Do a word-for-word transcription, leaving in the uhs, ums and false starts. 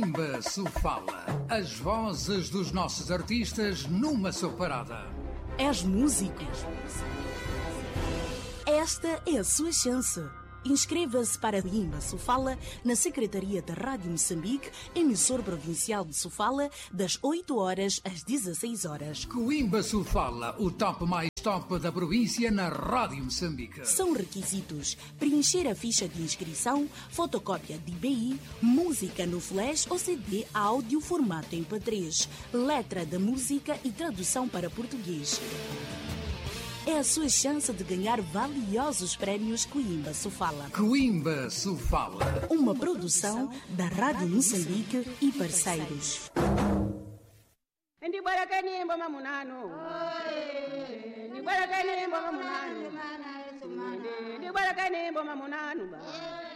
Coimbra se fala. As vozes dos nossos artistas numa só parada. És músico? Esta é a sua chance. Inscreva-se para Coimbra se fala na Secretaria da Rádio Moçambique, emissor provincial de Sofala, das oito horas às dezesseis horas. Coimbra se fala, o top mais top da província na Rádio Moçambique. São requisitos: preencher a ficha de inscrição, fotocópia de I B I, música no flash ou C D áudio formato M P três, letra da música e tradução para português. É a sua chance de ganhar valiosos prémios Coimbra se fala. Coimbra se fala. Uma produção da Rádio Moçambique e parceiros. Ni